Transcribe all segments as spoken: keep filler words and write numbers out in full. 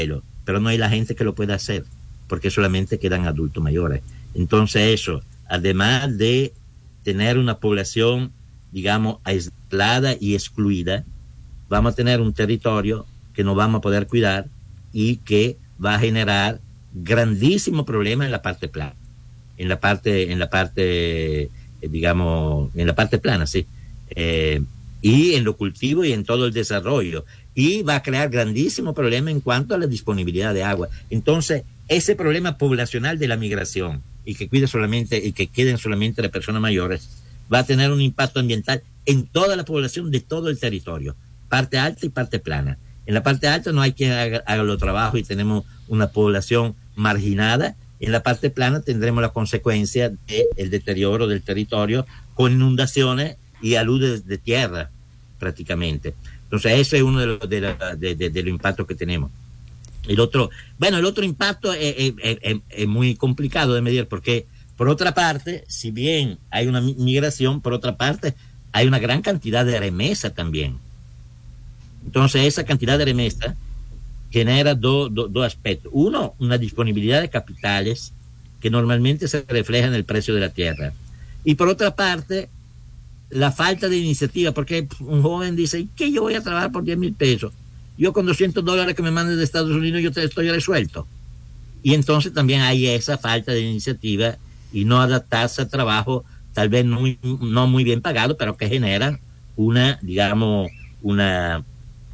pero no hay la gente que lo pueda hacer, porque solamente quedan adultos mayores. Entonces eso, además de tener una población, digamos, aislada y excluida, vamos a tener un territorio que no vamos a poder cuidar y que va a generar grandísimos problemas en la parte plana, en la parte, en la parte, eh, digamos, en la parte plana, sí, eh, y en lo cultivo y en todo el desarrollo, y va a crear grandísimos problemas en cuanto a la disponibilidad de agua. Entonces, ese problema poblacional de la migración y que cuide solamente y que queden solamente las personas mayores va a tener un impacto ambiental en toda la población de todo el territorio, parte alta y parte plana. En la parte alta no hay quien haga, haga los trabajos y tenemos una población marginada. En la parte plana tendremos la consecuencia del deterioro del territorio con inundaciones y aludes de tierra prácticamente. Entonces ese es uno de los, de, la, de, de, de los impactos que tenemos. El otro, bueno, el otro impacto es, es, es, es muy complicado de medir porque, por otra parte, si bien hay una migración, por otra parte, hay una gran cantidad de remesa también. Entonces, esa cantidad de remesa genera dos do, do aspectos. Uno, una disponibilidad de capitales que normalmente se refleja en el precio de la tierra. Y por otra parte, la falta de iniciativa, porque un joven dice, ¿qué yo voy a trabajar por diez mil pesos? Yo con doscientos dólares que me manden de Estados Unidos, yo te estoy resuelto. Y entonces también hay esa falta de iniciativa y no adaptarse a trabajo tal vez no muy, no muy bien pagado, pero que generan una, digamos, una,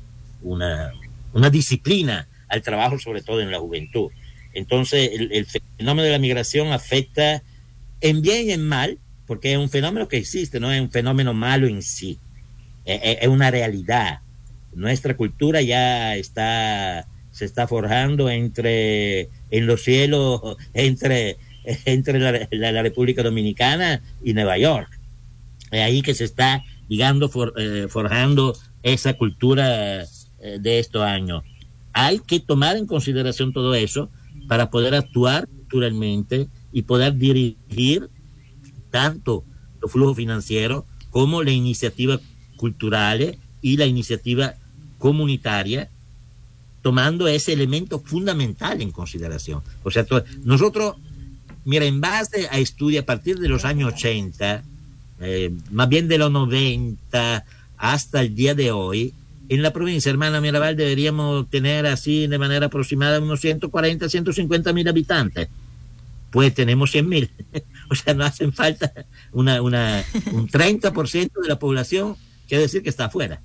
una, una disciplina al trabajo, sobre todo en la juventud. Entonces, el, el fenómeno de la migración afecta en bien y en mal, porque es un fenómeno que existe, no es un fenómeno malo en sí, es, es una realidad. Nuestra cultura ya está, se está forjando entre, en los cielos, entre, entre la, la, la República Dominicana y Nueva York. Es ahí que se está, digamos, for, eh, forjando esa cultura eh, de estos años. Hay que tomar en consideración todo eso para poder actuar culturalmente y poder dirigir tanto los flujos financieros como la iniciativa culturales y la iniciativa comunitaria, tomando ese elemento fundamental en consideración. O sea, to- nosotros, mira, en base a estudios a partir de los años ochenta, eh, más bien de los noventa hasta el día de hoy, en la provincia Hermana Mirabal deberíamos tener así de manera aproximada unos ciento cuarenta, ciento cincuenta mil habitantes. Pues tenemos cien mil. O sea, no hacen falta una, una, un treinta por ciento de la población, quiere decir que está afuera.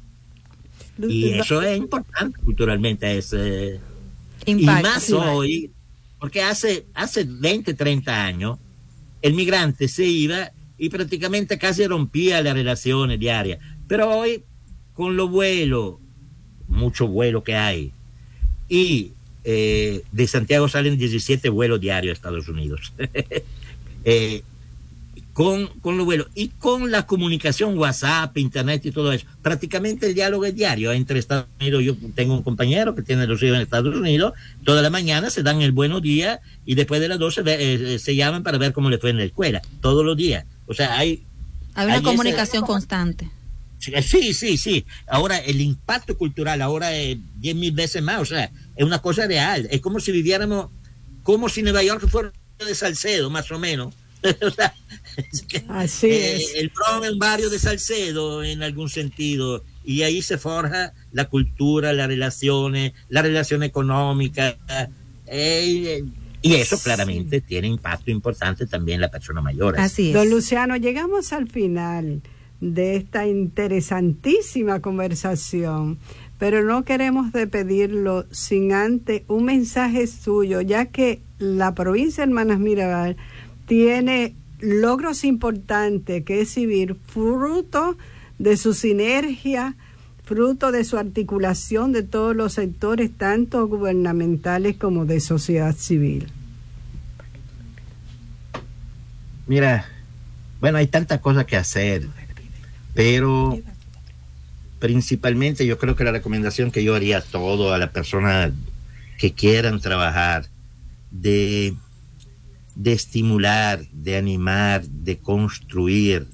Y eso es importante culturalmente. Es, eh, y más hoy, porque hace, hace veinte, treinta años, el migrante se iba y prácticamente casi rompía las relaciones diarias. Pero hoy, con los vuelos, muchos vuelos que hay, y eh, de Santiago salen diecisiete vuelos diarios a Estados Unidos. eh, con, con los vuelos y con la comunicación WhatsApp, internet y todo eso, prácticamente el diálogo es diario entre Estados Unidos. Yo tengo un compañero que tiene los hijos en Estados Unidos, toda la mañana se dan el buenos días y después de las doce eh, se llaman para ver cómo le fue en la escuela, todos los días. O sea, hay hay una hay comunicación ese, constante. Sí, sí, sí. Ahora el impacto cultural ahora es diez mil veces más, o sea, es una cosa real. Es como si viviéramos, como si Nueva York fuera de Salcedo, más o menos. O sea, es que, así eh, es. El Bronx es un barrio de Salcedo en algún sentido, y ahí se forja la cultura, las relaciones, la relación económica, eh, y eso claramente sí tiene impacto importante también en la persona mayor. Así es. Don Luciano, llegamos al final de esta interesantísima conversación, pero no queremos despedirlo sin antes un mensaje suyo, ya que la provincia de Hermanas Mirabal tiene logros importantes que exhibir, fruto de su sinergia, fruto de su articulación de todos los sectores, tanto gubernamentales como de sociedad civil. Mira, bueno, hay tantas cosas que hacer, pero principalmente yo creo que la recomendación que yo haría a todo, a las personas que quieran trabajar, de de estimular, de animar, de construir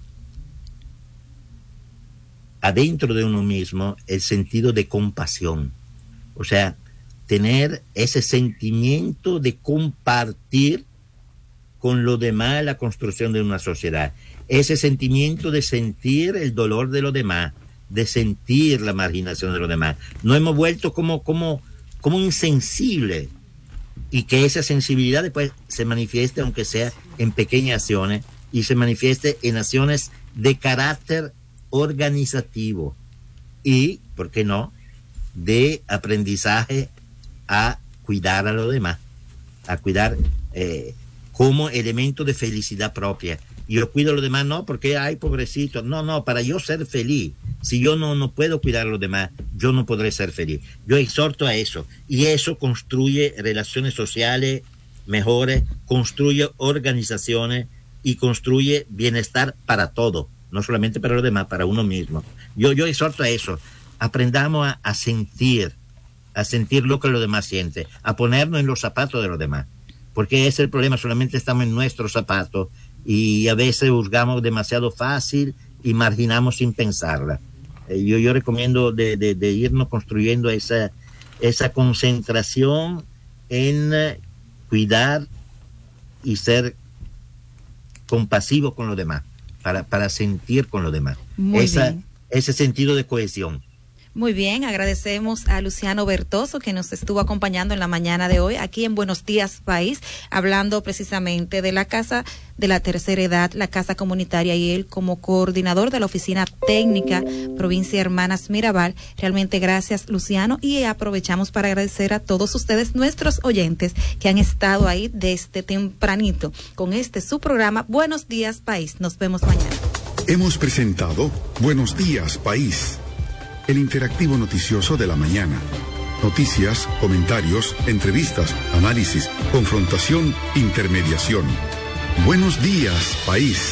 adentro de uno mismo el sentido de compasión. O sea, tener ese sentimiento de compartir con los demás la construcción de una sociedad, ese sentimiento de sentir el dolor de los demás, de sentir la marginación de los demás. No hemos vuelto como, como, como insensibles, y que esa sensibilidad después se manifieste, aunque sea en pequeñas acciones, y se manifieste en acciones de carácter organizativo y, ¿por qué no?, de aprendizaje a cuidar a los demás, a cuidar eh, como elemento de felicidad propia. Y yo cuido a los demás no porque, ay, pobrecito, no, no, para yo ser feliz. Si yo no, no puedo cuidar a los demás, yo no podré ser feliz. Yo exhorto a eso, y eso construye relaciones sociales mejores, construye organizaciones y construye bienestar para todos, no solamente para los demás, para uno mismo. Yo, yo exhorto a eso. Aprendamos a, a sentir, a sentir lo que los demás sienten, a ponernos en los zapatos de los demás, porque ese es el problema, solamente estamos en nuestros zapatos y a veces juzgamos demasiado fácil y marginamos sin pensarla. Eh, yo, yo recomiendo de, de, de irnos construyendo esa, esa concentración en eh, cuidar y ser compasivo con los demás, para, para sentir con los demás. Muy esa, bien. Ese sentido de cohesión. Muy bien, agradecemos a Luciano Bertoso que nos estuvo acompañando en la mañana de hoy aquí en Buenos Días País, hablando precisamente de la Casa de la Tercera Edad, la Casa Comunitaria, y él como coordinador de la Oficina Técnica Provincia Hermanas Mirabal. Realmente gracias, Luciano, y aprovechamos para agradecer a todos ustedes, nuestros oyentes, que han estado ahí desde tempranito con este su programa Buenos Días País. Nos vemos mañana. Hemos presentado Buenos Días País, el interactivo noticioso de la mañana. Noticias, comentarios, entrevistas, análisis, confrontación, intermediación. Buenos Días País.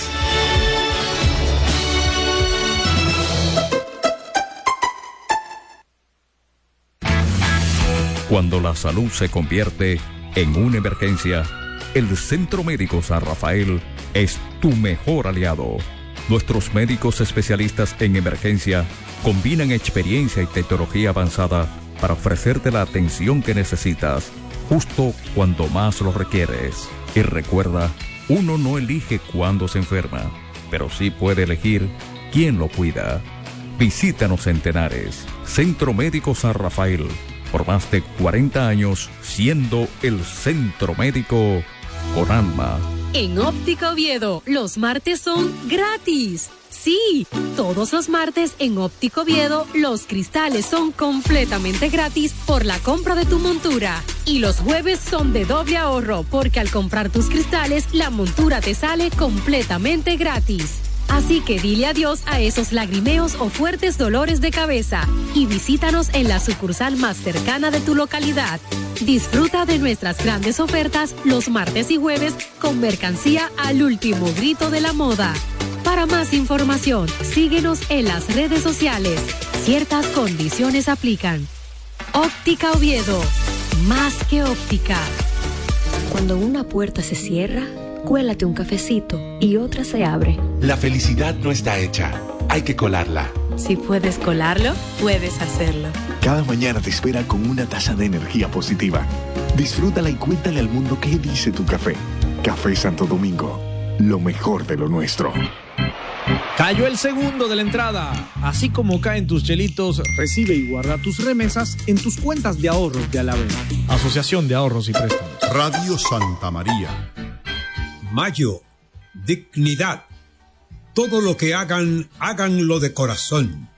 Cuando la salud se convierte en una emergencia, el Centro Médico San Rafael es tu mejor aliado. Nuestros médicos especialistas en emergencia combinan experiencia y tecnología avanzada para ofrecerte la atención que necesitas, justo cuando más lo requieres. Y recuerda, uno no elige cuándo se enferma, pero sí puede elegir quién lo cuida. Visítanos en Tenares, Centro Médico San Rafael, por más de cuarenta años siendo el centro médico con alma. En Óptica Oviedo, los martes son gratis. Sí, todos los martes en Óptica Oviedo, los cristales son completamente gratis por la compra de tu montura. Y los jueves son de doble ahorro, porque al comprar tus cristales, la montura te sale completamente gratis. Así que dile adiós a esos lagrimeos o fuertes dolores de cabeza y visítanos en la sucursal más cercana de tu localidad. Disfruta de nuestras grandes ofertas los martes y jueves con mercancía al último grito de la moda. Para más información, síguenos en las redes sociales. Ciertas condiciones aplican. Óptica Oviedo, más que óptica. Cuando una puerta se cierra, cuélate un cafecito y otra se abre. La felicidad no está hecha, hay que colarla. Si puedes colarlo, puedes hacerlo. Cada mañana te espera con una taza de energía positiva. Disfrútala y cuéntale al mundo qué dice tu café. Café Santo Domingo, lo mejor de lo nuestro. Cayó el segundo de la entrada. Así como caen tus chelitos, recibe y guarda tus remesas en tus cuentas de ahorros de Alavés. Asociación de Ahorros y Préstamos. Radio Santa María. Mayo, dignidad. Todo lo que hagan, háganlo de corazón.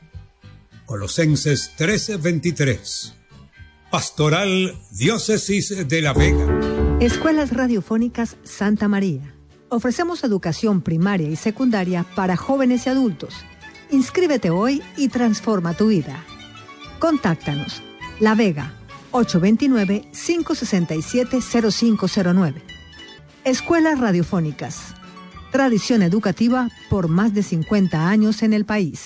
Colosenses trece veintitrés. Pastoral Diócesis de La Vega. Escuelas Radiofónicas Santa María. Ofrecemos educación primaria y secundaria para jóvenes y adultos. Inscríbete hoy y transforma tu vida. Contáctanos. La Vega, ocho dos nueve, cinco seis siete, cero cinco cero nueve. Escuelas Radiofónicas. Tradición educativa por más de cincuenta años en el país.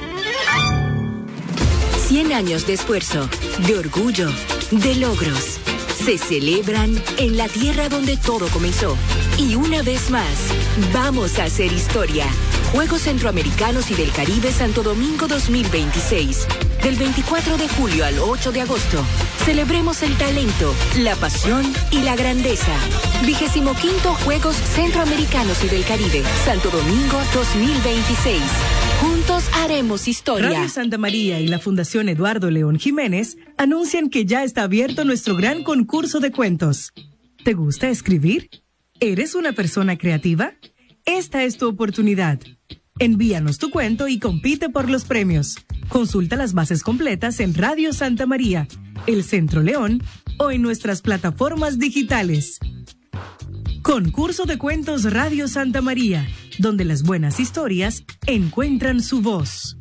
cien años de esfuerzo, de orgullo, de logros. Se celebran en la tierra donde todo comenzó. Y una vez más, vamos a hacer historia. Juegos Centroamericanos y del Caribe Santo Domingo dos mil veintiséis. Del veinticuatro de julio al ocho de agosto, celebremos el talento, la pasión y la grandeza. Vigésimo quinto Juegos Centroamericanos y del Caribe, Santo Domingo dos mil veintiséis. Juntos haremos historia. Radio Santa María y la Fundación Eduardo León Jiménez anuncian que ya está abierto nuestro gran concurso de cuentos. ¿Te gusta escribir? ¿Eres una persona creativa? Esta es tu oportunidad. Envíanos tu cuento y compite por los premios. Consulta las bases completas en Radio Santa María, El Centro León o en nuestras plataformas digitales. Concurso de Cuentos Radio Santa María, donde las buenas historias encuentran su voz.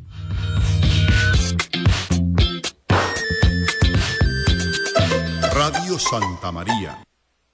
Radio Santa María.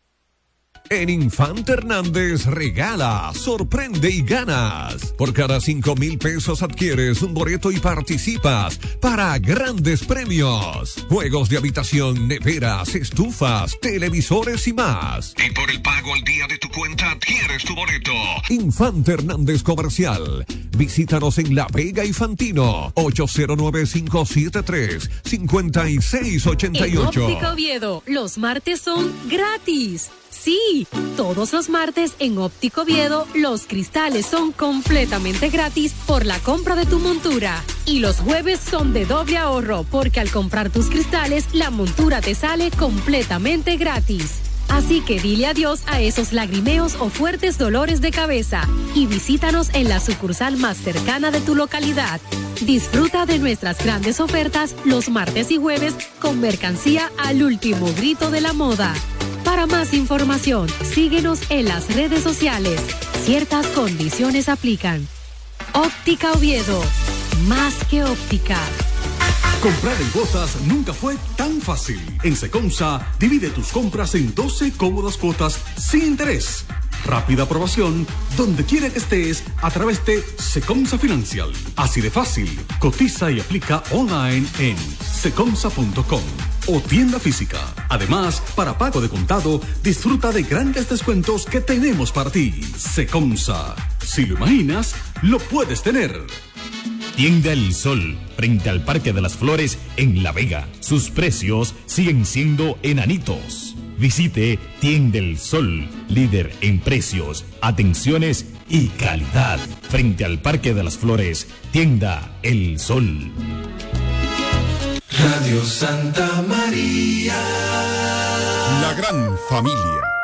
En Infante Hernández regala, sorprende y ganas. Por cada cinco mil pesos adquieres un boleto y participas para grandes premios. Juegos de habitación, neveras, estufas, televisores y más. Y por el pago al día de tu cuenta adquieres tu boleto. Infante Hernández Comercial. Visítanos en La Vega y Fantino. ocho cero nueve, cinco siete tres, cinco seis ocho ocho. En Óptica Oviedo, los martes son gratis. Sí, todos los martes en Óptico Oviedo los cristales son completamente gratis por la compra de tu montura. Y los jueves son de doble ahorro porque al comprar tus cristales la montura te sale completamente gratis. Así que dile adiós a esos lagrimeos o fuertes dolores de cabeza y visítanos en la sucursal más cercana de tu localidad. Disfruta de nuestras grandes ofertas los martes y jueves con mercancía al último grito de la moda. Para más información, síguenos en las redes sociales. Ciertas condiciones aplican. Óptica Oviedo, más que óptica. Comprar en cuotas nunca fue tan fácil. En Secomsa, divide tus compras en doce cómodas cuotas sin interés. Rápida aprobación, donde quiera que estés, a través de Secomsa Financial. Así de fácil. Cotiza y aplica online en secomsa punto com o tienda física. Además, para pago de contado, disfruta de grandes descuentos que tenemos para ti. Secomsa. Si lo imaginas, lo puedes tener. Tienda El Sol, frente al Parque de las Flores en La Vega. Sus precios siguen siendo enanitos. Visite Tienda El Sol, líder en precios, atenciones y calidad. Frente al Parque de las Flores, Tienda El Sol. Radio Santa María. La gran familia.